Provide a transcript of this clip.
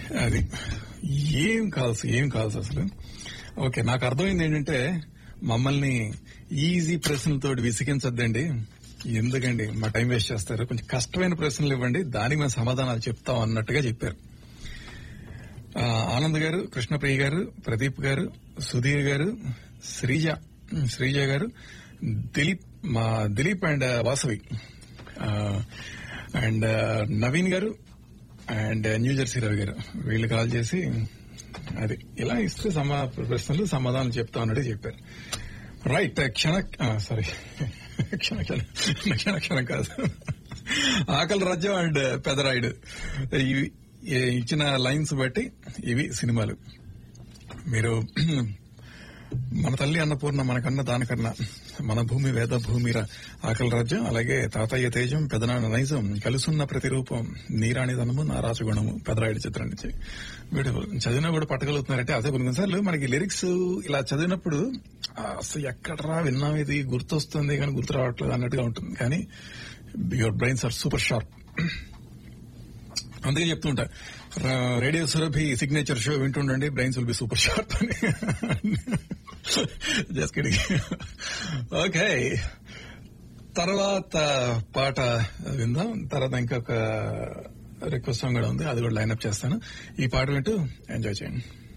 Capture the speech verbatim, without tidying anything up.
అది ఏం కాల్స్ ఏం కాల్స్ అసలు. ఓకే, నాకు అర్థమైంది ఏంటంటే మమ్మల్ని ఈజీ ప్రశ్నలతో విసిగించద్దండి, ఎందుకండి మా టైం వేస్ట్ చేస్తారు, కొంచెం కష్టమైన ప్రశ్నలు ఇవ్వండి, దానికి మేము సమాధానాలు చెప్తాం అన్నట్టుగా చెప్పారు. ఆనంద్ గారు, కృష్ణప్రియ గారు, ప్రదీప్ గారు, సుధీర్ గారు, శ్రీజ శ్రీజ గారు, దిలీప్ మా దిలీప్ అండ్ వాసవి అండ్ నవీన్ గారు అండ్ న్యూ జెర్సీ రవి గారు, వీళ్ళు కాల్ చేసి అది ఇలా ఇస్తే సమా ప్రశ్నలు సమాధానం చెప్తా అన్నట్టు చెప్పారు. రైట్, క్షణ సారీ క్షణ క్షణ క్షణ క్షణం కాదు, ఆకలి రాజ్యం అండ్ పెదరాయుడు ఇవి ఇచ్చిన లైన్స్ బట్టి ఇవి సినిమాలు. మీరు మన తల్లి అన్నపూర్ణ మనకన్నా దానికన్నా, మన భూమి వేద భూమిర, ఆకలి రాజ్యం, అలాగే తాతయ్య తేజం, పెదనాన్న నైజం, కలుసున్న ప్రతిరూపం, నీరాణిదనము, నారాజగుణము, పెదరాయుడు చిత్రం నుంచి. వీడు చదివినా కూడా పట్టగలుగుతున్నారంటే అదే కొన్ని కొన్నిసార్లు మనకి లిరిక్స్ ఇలా చదివినప్పుడు అసలు ఎక్కడరా విన్నాం, ఇది గుర్తొస్తుంది కానీ గుర్తు రావట్లేదు అన్నట్టుగా ఉంటుంది. కానీ your brains are super sharp. అందుకే చెప్తుంటా, radio Surabhi signature show వింటుండండి, brains will be super sharp అని. Just kidding. ఓకే, తర్వాత పాట విందాం. తర్వాత ఇంకొక రిక్వెస్ట్ సాంగ్ కూడా ఉంది, అది కూడా లైన్అప్ చేస్తాను. ఈ పాట వింటూ ఎంజాయ్ చేయండి.